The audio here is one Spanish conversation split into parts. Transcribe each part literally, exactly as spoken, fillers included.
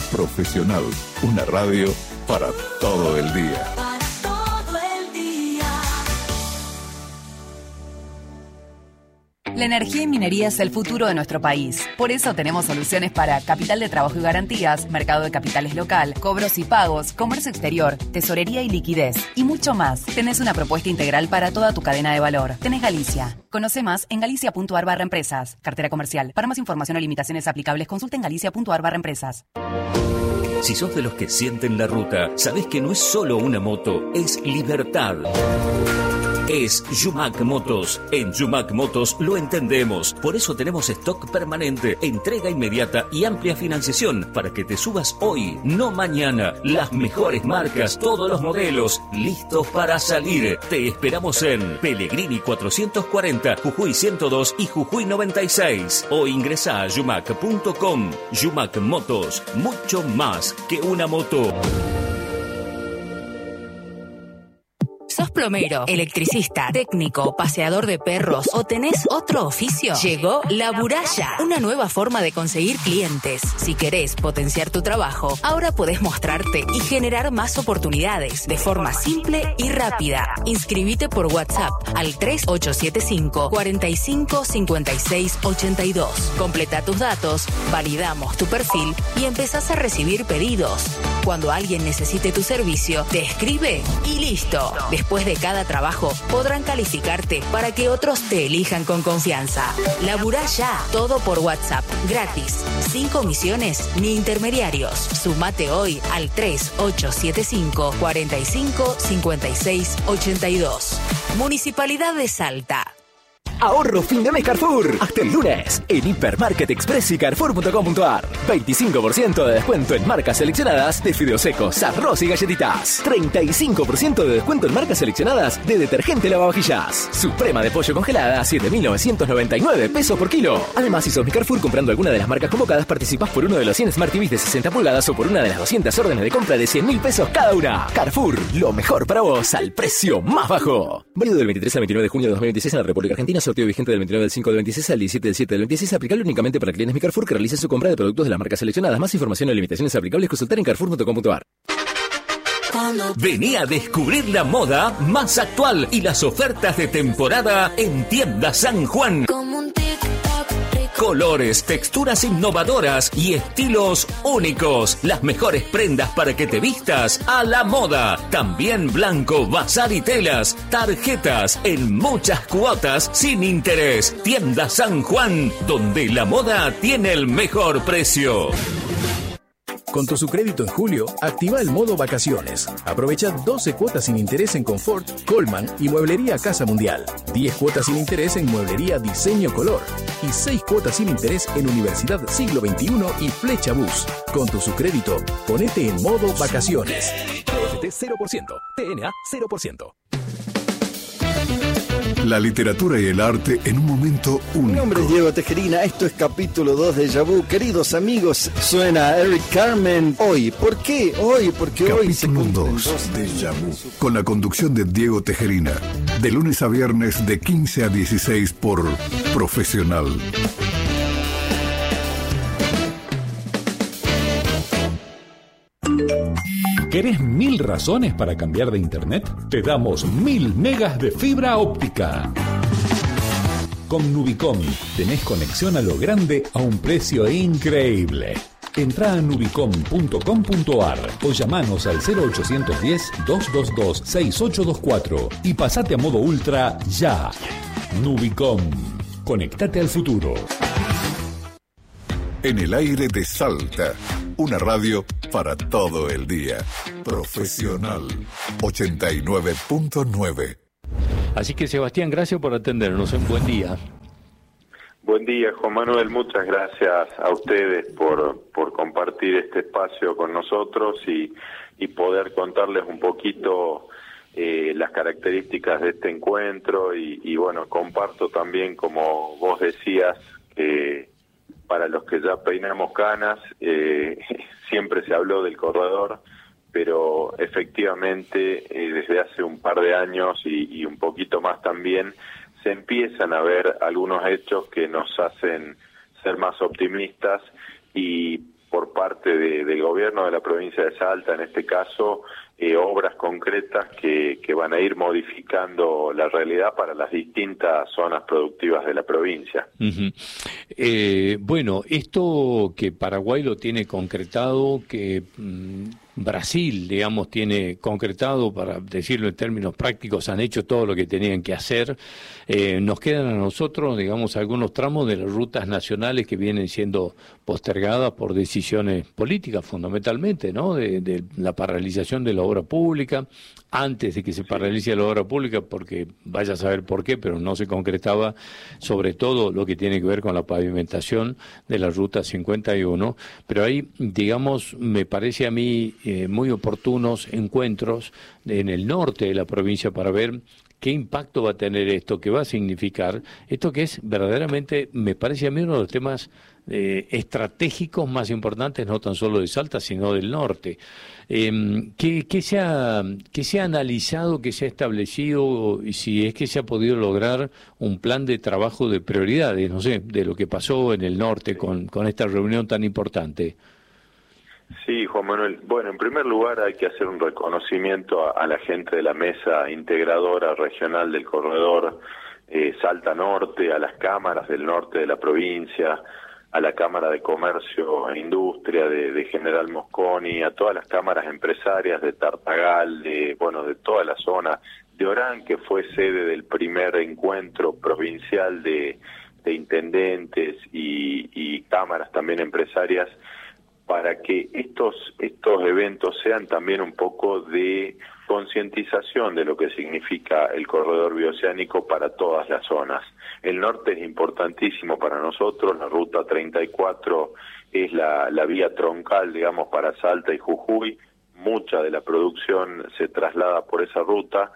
Profesional, una radio para todo el día. La energía y minería es el futuro de nuestro país. Por eso tenemos soluciones para capital de trabajo y garantías, mercado de capitales local, cobros y pagos, comercio exterior, tesorería y liquidez, y mucho más. Tenés una propuesta integral para toda tu cadena de valor. Tenés Galicia. Conoce más en galicia.ar barra empresas. Cartera comercial. Para más información o limitaciones aplicables, consulta en galicia.ar barra empresas. Si sos de los que sienten la ruta, sabés que no es solo una moto, es libertad. Es Yumac Motos. En Yumac Motos lo entendemos. Por eso tenemos stock permanente, entrega inmediata y amplia financiación para que te subas hoy, no mañana. Las mejores marcas, todos los modelos, listos para salir. Te esperamos en Pellegrini cuatrocientos cuarenta, Jujuy ciento dos y Jujuy noventa y seis. O ingresa a yumac punto com. Yumac Motos, mucho más que una moto. ¿Sos plomero, electricista, técnico, paseador de perros o tenés otro oficio? Llegó La Buralla, una nueva forma de conseguir clientes. Si querés potenciar tu trabajo, ahora podés mostrarte y generar más oportunidades de forma simple y rápida. Inscribite por WhatsApp al tres ocho siete cinco, cuatro cinco, cinco seis ocho dos. Completa tus datos, validamos tu perfil y empezás a recibir pedidos. Cuando alguien necesite tu servicio, te escribe y listo. Después de cada trabajo, podrán calificarte para que otros te elijan con confianza. Laburá ya, todo por WhatsApp, gratis, sin comisiones ni intermediarios. Sumate hoy al tres ocho siete cinco, cuatro cinco, cinco seis ocho dos. Municipalidad de Salta. Ahorro fin de mes Carrefour. Hasta el lunes en Hipermarket Express y Carrefour punto com punto ar. veinticinco por ciento de descuento en marcas seleccionadas de fideos secos, arroz y galletitas. treinta y cinco por ciento de descuento en marcas seleccionadas de detergente lavavajillas. Suprema de pollo congelada a siete mil novecientos noventa y nueve pesos por kilo. Además, si sos mi Carrefour comprando alguna de las marcas convocadas, participás por uno de los cien Smart T Vs de sesenta pulgadas o por una de las doscientas órdenes de compra de cien mil pesos cada una. Carrefour, lo mejor para vos al precio más bajo. Válido del veintitrés al veintinueve de junio de dos mil veintiséis en la República Argentina. Sorteo vigente del veintinueve del cinco del veintiséis al diecisiete del siete del veintiséis. Aplicable únicamente para clientes Mi Carrefour que realicen su compra de productos de las marcas seleccionadas. Más información y limitaciones aplicables consultar en carrefour punto com punto ar. Vení a descubrir la moda más actual y las ofertas de temporada en Tienda San Juan. Colores, texturas innovadoras y estilos únicos. Las mejores prendas para que te vistas a la moda. También blanco, bazar y telas. Tarjetas en muchas cuotas sin interés. Tienda San Juan, donde la moda tiene el mejor precio. Con tu Sucrédito en julio, activa el modo vacaciones. Aprovecha doce cuotas sin interés en Confort, Coleman y Mueblería Casa Mundial. diez cuotas sin interés en Mueblería Diseño Color. Y seis cuotas sin interés en Universidad Siglo veintiuno y Flecha Bus. Con tu Sucrédito, ponete en modo vacaciones. T F T cero por ciento. T N A cero por ciento. La literatura y el arte en un momento único. Mi nombre es Diego Tejerina, esto es capítulo dos de Déjà Vu. Queridos amigos, suena Eric Carmen. Hoy, ¿por qué? Hoy, porque capítulo hoy se cumplen dos de Déjà Vu. Con la conducción de Diego Tejerina. De lunes a viernes de quince a dieciséis por Profesional. ¿Querés mil razones para cambiar de internet? Te damos mil megas de fibra óptica. Con Nubicom tenés conexión a lo grande a un precio increíble. Entrá a nubicom punto com punto ar o llamanos al cero ochocientos diez, doscientos veintidós, sesenta y ocho veinticuatro y pasate a modo ultra ya. Nubicom. Conectate al futuro. En el aire de Salta, una radio para todo el día. Profesional ochenta y nueve punto nueve. Así que Sebastián, gracias por atendernos. Un buen día. Buen día, Juan Manuel. Muchas gracias a ustedes por, por compartir este espacio con nosotros y, y poder contarles un poquito eh, las características de este encuentro. Y, y bueno, comparto también, como vos decías, que para los que ya peinamos canas, eh, siempre se habló del corredor, pero efectivamente eh, desde hace un par de años y, y un poquito más también, se empiezan a ver algunos hechos que nos hacen ser más optimistas y por parte parte de, del gobierno de la provincia de Salta, en este caso, eh, obras concretas que, que van a ir modificando la realidad para las distintas zonas productivas de la provincia. Uh-huh. Eh, bueno, esto que Paraguay lo tiene concretado, que mmm, Brasil, digamos, tiene concretado, para decirlo en términos prácticos, han hecho todo lo que tenían que hacer. Eh, nos quedan a nosotros, digamos, algunos tramos de las rutas nacionales que vienen siendo postergadas por decisiones políticas, fundamentalmente, ¿no? De, de la paralización de la obra pública, antes de que se paralice la obra pública, porque vaya a saber por qué, pero no se concretaba, sobre todo lo que tiene que ver con la pavimentación de la ruta cincuenta y uno. Pero ahí, digamos, me parece a mí eh, muy oportunos encuentros en el norte de la provincia para ver qué impacto va a tener esto, qué va a significar, esto que es verdaderamente, me parece a mí, uno de los temas eh, estratégicos más importantes, no tan solo de Salta, sino del norte. Eh, ¿qué, qué, se ha, ¿Qué se ha analizado, qué se ha establecido, y si es que se ha podido lograr un plan de trabajo de prioridades, no sé, de lo que pasó en el norte con, con esta reunión tan importante? Sí, Juan Manuel. Bueno, en primer lugar hay que hacer un reconocimiento a, a la gente de la mesa integradora regional del corredor eh, Salta Norte, a las cámaras del norte de la provincia, a la Cámara de Comercio e Industria de, de General Mosconi, a todas las cámaras empresarias de Tartagal, de, bueno, de toda la zona, de Orán, que fue sede del primer encuentro provincial de, de intendentes y, y cámaras también empresarias, para que estos estos eventos sean también un poco de concientización de lo que significa el corredor bioceánico para todas las zonas. El norte es importantísimo para nosotros, la ruta treinta y cuatro es la, la vía troncal, digamos, para Salta y Jujuy, mucha de la producción se traslada por esa ruta,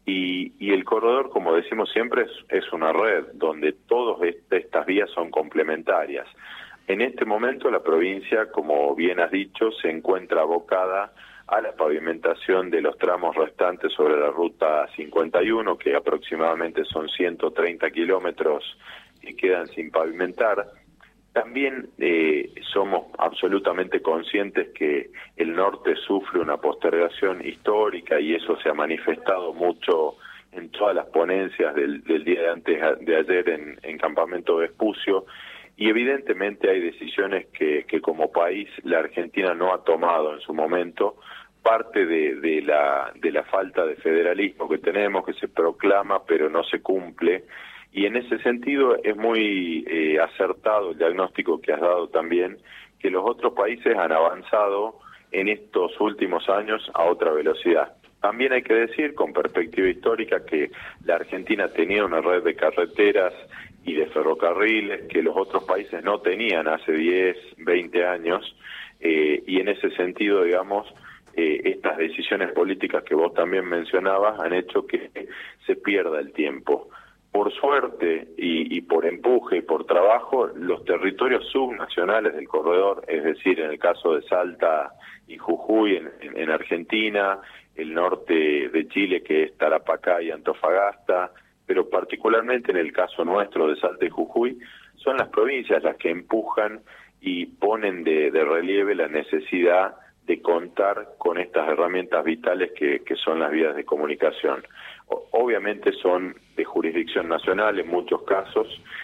y, y el corredor, como decimos siempre, es, es una red donde todas est- estas vías son complementarias. En este momento la provincia, como bien has dicho, se encuentra abocada a la pavimentación de los tramos restantes sobre la ruta cincuenta y uno, que aproximadamente son ciento treinta kilómetros que quedan sin pavimentar. También eh, somos absolutamente conscientes que el norte sufre una postergación histórica y eso se ha manifestado mucho en todas las ponencias del, del día de antes de ayer en, en Campamento Vespucio. Y evidentemente hay decisiones que, que como país la Argentina no ha tomado en su momento, parte de, de, la, de la falta de federalismo que tenemos, que se proclama pero no se cumple, y en ese sentido es muy eh, acertado el diagnóstico que has dado también, que los otros países han avanzado en estos últimos años a otra velocidad. También hay que decir, con perspectiva histórica, que la Argentina tenía una red de carreteras y de ferrocarriles que los otros países no tenían hace diez, veinte años, eh, y en ese sentido, digamos, eh, estas decisiones políticas que vos también mencionabas han hecho que se pierda el tiempo. Por suerte y, y por empuje y por trabajo, los territorios subnacionales del corredor, es decir, en el caso de Salta y Jujuy en, en, en Argentina, el norte de Chile, que es Tarapacá y Antofagasta, pero particularmente en el caso nuestro de Salta y Jujuy, son las provincias las que empujan y ponen de, de relieve la necesidad de contar con estas herramientas vitales que, que son las vías de comunicación. O, obviamente son de jurisdicción nacional en muchos casos,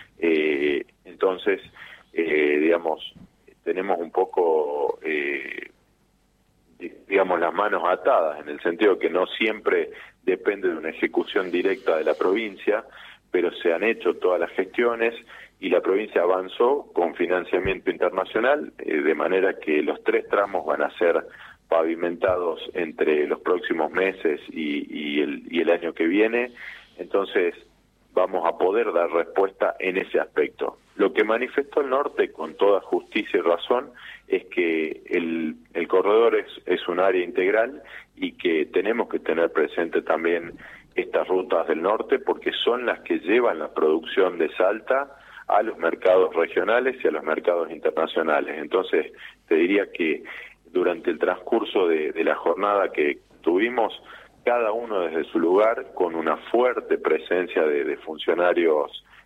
eh, entonces, eh, digamos, tenemos un poco... Eh, digamos, las manos atadas, en el sentido que no siempre depende de una ejecución directa de la provincia, pero se han hecho todas las gestiones y la provincia avanzó con financiamiento internacional, eh, de manera que los tres tramos van a ser pavimentados entre los próximos meses y, y, el, y el año que viene, entonces vamos a poder dar respuesta en ese aspecto. Lo que manifestó el norte con toda justicia y razón es que el, el corredor es, es un área integral y que tenemos que tener presente también estas rutas del norte porque son las que llevan la producción de Salta a los mercados regionales y a los mercados internacionales. Entonces, te diría que durante el transcurso de, de la jornada que tuvimos, cada uno desde su lugar, con una fuerte presencia de, de funcionarios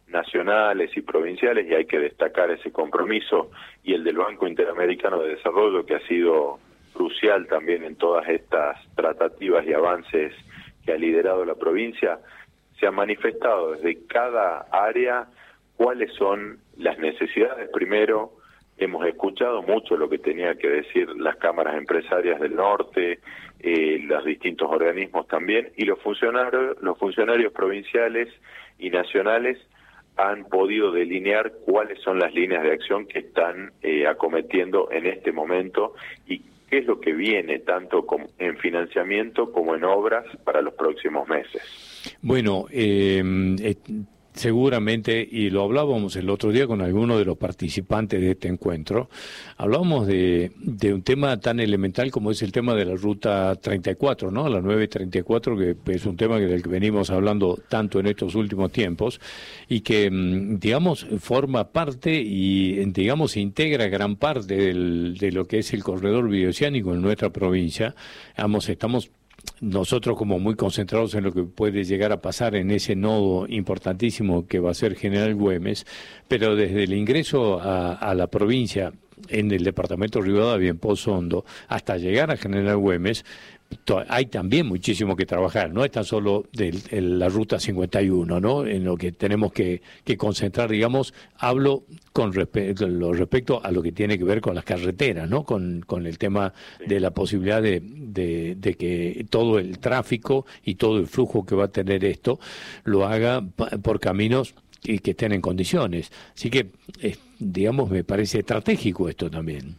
nacionales y provinciales, y hay que destacar ese compromiso y el del Banco Interamericano de Desarrollo, que ha sido crucial también en todas estas tratativas y avances que ha liderado la provincia. Se ha manifestado desde cada área cuáles son las necesidades. Primero, hemos escuchado mucho lo que tenía que decir las cámaras empresarias del norte, eh, los distintos organismos también, y los funcionarios, los funcionarios provinciales y nacionales han podido delinear cuáles son las líneas de acción que están eh, acometiendo en este momento y qué es lo que viene tanto como en financiamiento como en obras para los próximos meses. Bueno, eh, eh, seguramente, y lo hablábamos el otro día con algunos de los participantes de este encuentro, hablábamos de, de un tema tan elemental como es el tema de la Ruta treinta y cuatro, ¿no? La nueve treinta y cuatro, que es un tema del que venimos hablando tanto en estos últimos tiempos y que, digamos, forma parte y, digamos, integra gran parte del, de lo que es el corredor bioceánico en nuestra provincia. Vamos, estamos nosotros como muy concentrados en lo que puede llegar a pasar en ese nodo importantísimo que va a ser General Güemes, pero desde el ingreso a, a la provincia en el departamento de Rivadavia, en Pozo Hondo, hasta llegar a General Güemes, hay también muchísimo que trabajar, no es tan solo de, de la Ruta cincuenta y uno, ¿no? En lo que tenemos que, que concentrar, digamos, hablo con respecto, lo respecto a lo que tiene que ver con las carreteras, ¿no? Con, con el tema de la posibilidad de, de, de que todo el tráfico y todo el flujo que va a tener esto lo haga por caminos y que estén en condiciones. Así que, eh, digamos, me parece estratégico esto también.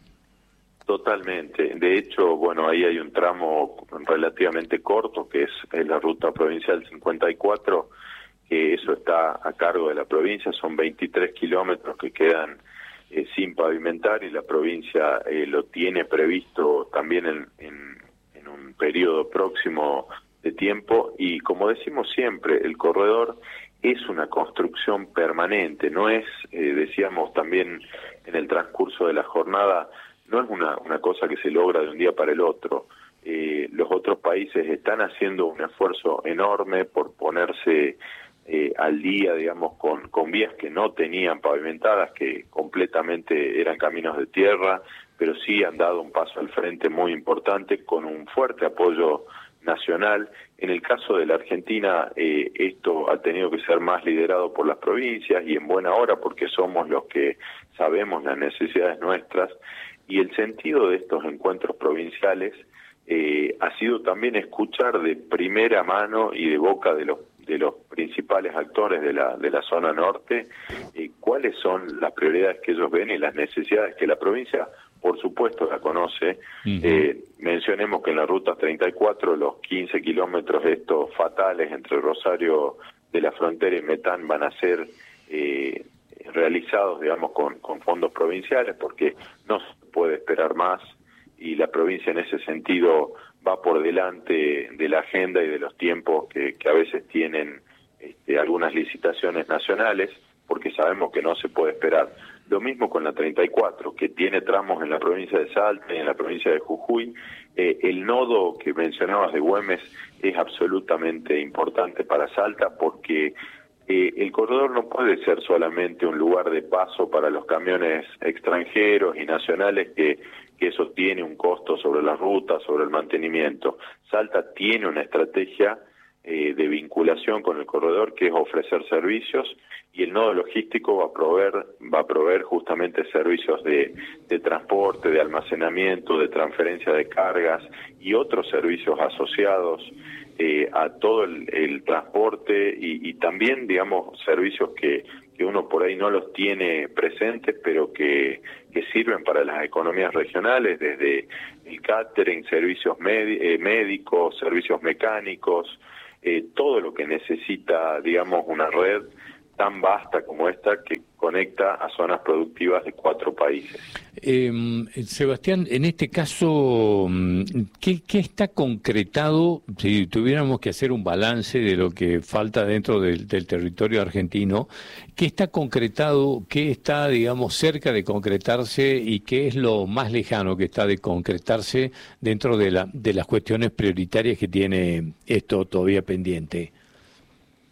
Totalmente. De hecho, bueno, ahí hay un tramo relativamente corto, que es, es la Ruta Provincial cincuenta y cuatro, que eso está a cargo de la provincia, son veintitrés kilómetros que quedan eh, sin pavimentar, y la provincia eh, lo tiene previsto también en, en, en un periodo próximo de tiempo, y como decimos siempre, el corredor es una construcción permanente, no es, eh, decíamos también en el transcurso de la jornada, no es una, una cosa que se logra de un día para el otro. Eh, los otros países están haciendo un esfuerzo enorme por ponerse eh, al día, digamos, con, con vías que no tenían pavimentadas, que completamente eran caminos de tierra, pero sí han dado un paso al frente muy importante con un fuerte apoyo nacional. En el caso de la Argentina, eh, esto ha tenido que ser más liderado por las provincias, y en buena hora, porque somos los que sabemos las necesidades nuestras. Y el sentido de estos encuentros provinciales eh, ha sido también escuchar de primera mano y de boca de los de los principales actores de la de la zona norte eh, cuáles son las prioridades que ellos ven y las necesidades que la provincia, por supuesto, la conoce. Uh-huh. Eh, mencionemos que en la Ruta treinta y cuatro, los quince kilómetros estos fatales entre Rosario de la Frontera y Metán van a ser eh, realizados, digamos, con, con fondos provinciales, porque no se puede esperar más, y la provincia en ese sentido va por delante de la agenda y de los tiempos que, que a veces tienen este, algunas licitaciones nacionales, porque sabemos que no se puede esperar. Lo mismo con la treinta y cuatro, que tiene tramos en la provincia de Salta y en la provincia de Jujuy. Eh, el nodo que mencionabas de Güemes es absolutamente importante para Salta, porque Eh, el corredor no puede ser solamente un lugar de paso para los camiones extranjeros y nacionales, que, que eso tiene un costo sobre las rutas, sobre el mantenimiento. Salta tiene una estrategia eh, de vinculación con el corredor, que es ofrecer servicios, y el nodo logístico va a proveer, va a proveer justamente servicios de, de transporte, de almacenamiento, de transferencia de cargas y otros servicios asociados Eh, a todo el, el transporte, y, y también, digamos, servicios que, que uno por ahí no los tiene presentes, pero que, que sirven para las economías regionales, desde el catering, servicios eh, médicos, servicios mecánicos, eh, todo lo que necesita, digamos, una red tan vasta como esta, que conecta a zonas productivas de cuatro países. Eh, Sebastián, en este caso, ¿qué, ¿qué está concretado, si tuviéramos que hacer un balance de lo que falta dentro del, del territorio argentino, qué está concretado, qué está, digamos, cerca de concretarse y qué es lo más lejano que está de concretarse dentro de, la, de las cuestiones prioritarias que tiene esto todavía pendiente?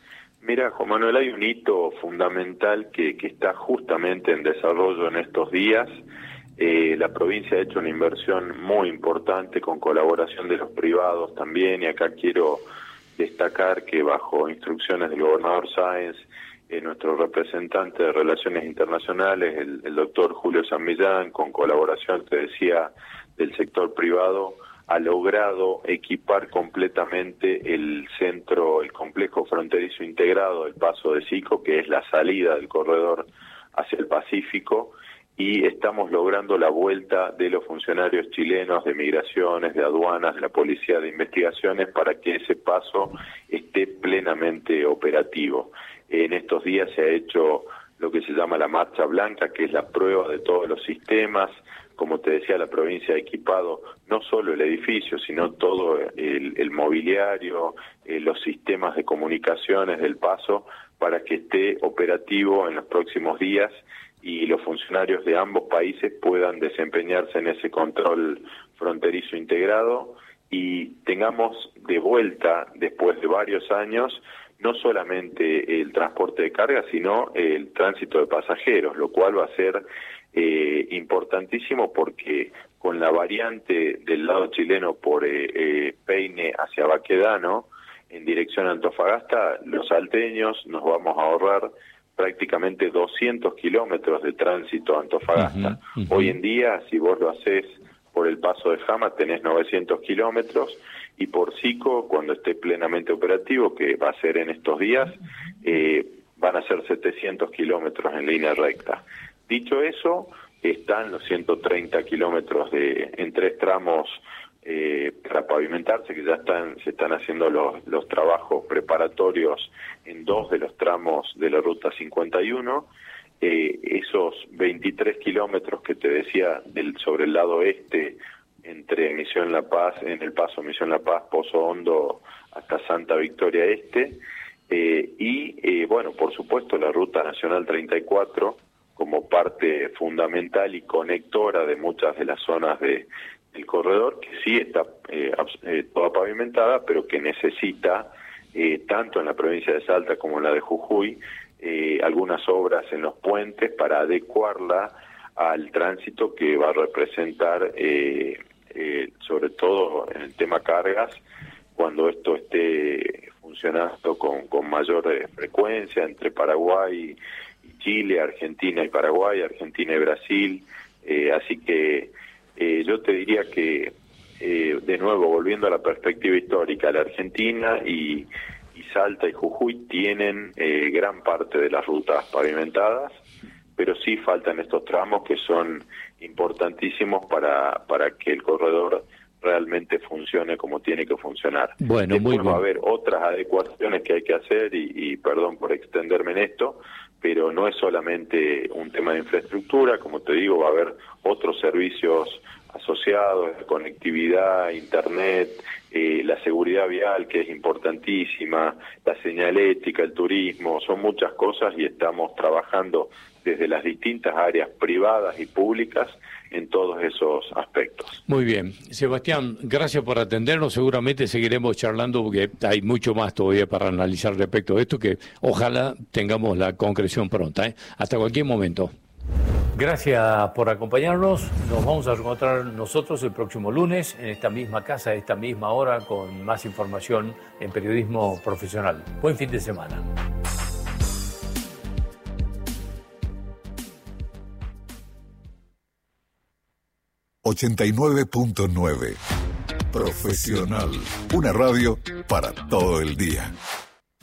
Mira, Juan Manuel, hay un hito fundamental que, que está justamente en desarrollo en estos días. Eh, la provincia ha hecho una inversión muy importante con colaboración de los privados también, y acá quiero destacar que bajo instrucciones del gobernador Sáenz, eh, nuestro representante de Relaciones Internacionales, el, el doctor Julio San Millán, con colaboración, te decía, del sector privado, ha logrado equipar completamente el centro, el complejo fronterizo integrado del Paso de Sico, que es la salida del corredor hacia el Pacífico, y estamos logrando la vuelta de los funcionarios chilenos de migraciones, de aduanas, de la Policía de Investigaciones, para que ese paso esté plenamente operativo. En estos días se ha hecho lo que se llama la marcha blanca, que es la prueba de todos los sistemas. Como te decía, la provincia ha equipado no solo el edificio, sino todo el, el mobiliario, eh, los sistemas de comunicaciones del paso, para que esté operativo en los próximos días y los funcionarios de ambos países puedan desempeñarse en ese control fronterizo integrado y tengamos de vuelta, después de varios años, no solamente el transporte de carga, sino el tránsito de pasajeros, lo cual va a ser eh, importantísimo porque con la variante del lado chileno por eh, eh, Peine hacia Baquedano, en dirección a Antofagasta, los salteños nos vamos a ahorrar prácticamente doscientos kilómetros de tránsito a Antofagasta. Uh-huh, uh-huh. Hoy en día, si vos lo haces por el Paso de Jama, tenés novecientos kilómetros, y por Sico, cuando esté plenamente operativo, que va a ser en estos días, eh, van a ser setecientos kilómetros en línea recta. Dicho eso, están los ciento treinta kilómetros de, en tres tramos eh, para pavimentarse, que ya están se están haciendo los, los trabajos preparatorios en dos de los tramos de la Ruta cincuenta y uno. Eh, esos veintitrés kilómetros que te decía del, sobre el lado este, entre Misión La Paz, en el paso Misión La Paz, Pozo Hondo hasta Santa Victoria Este, eh, y eh, bueno, por supuesto la Ruta Nacional treinta y cuatro como parte fundamental y conectora de muchas de las zonas de, del corredor, que sí está eh, eh, toda pavimentada, pero que necesita, eh, tanto en la provincia de Salta como en la de Jujuy, eh, algunas obras en los puentes para adecuarla al tránsito que va a representar, eh, eh, sobre todo en el tema cargas, cuando esto esté funcionando con, con mayor eh, frecuencia entre Paraguay y Chile, Argentina y Paraguay, Argentina y Brasil. Eh, así que eh, yo te diría que, eh, de nuevo, volviendo a la perspectiva histórica, la Argentina y, y Salta y Jujuy tienen eh, gran parte de las rutas pavimentadas, pero sí faltan estos tramos que son importantísimos para, para que el corredor realmente funcione como tiene que funcionar. Bueno, Después muy va bien. a haber otras adecuaciones que hay que hacer y, y perdón por extenderme en esto, pero no es solamente un tema de infraestructura, como te digo, va a haber otros servicios asociados, la conectividad, internet, eh, la seguridad vial, que es importantísima, la señalética, el turismo, son muchas cosas y estamos trabajando desde las distintas áreas privadas y públicas en todos esos aspectos. Muy bien. Sebastián, gracias por atendernos. Seguramente seguiremos charlando porque hay mucho más todavía para analizar respecto a esto, que ojalá tengamos la concreción pronta, ¿eh? Hasta cualquier momento. Gracias por acompañarnos. Nos vamos a encontrar nosotros el próximo lunes en esta misma casa, a esta misma hora, con más información en periodismo profesional. Buen fin de semana. ochenta y nueve punto nueve. Profesional. Una radio para todo el día.